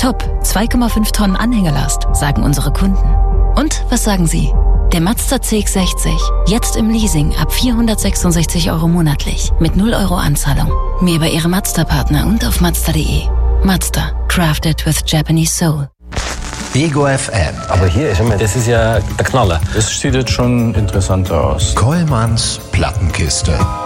Top, 2,5 Tonnen Anhängelast, sagen unsere Kunden. Und was sagen Sie? Der Mazda CX-60, jetzt im Leasing ab 466 € monatlich, mit 0 € Anzahlung. Mehr bei Ihrem Mazda-Partner und auf Mazda.de. Mazda, crafted with Japanese soul. Ego FM. Aber hier ist immer, das ist ja der Knaller. Es sieht jetzt schon interessanter aus. Kollmanns Plattenkiste.